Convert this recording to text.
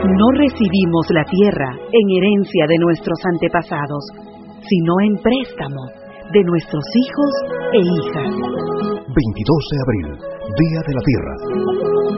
No recibimos la tierra en herencia de nuestros antepasados, sino en préstamo de nuestros hijos e hijas. 22 de abril, Día de la Tierra.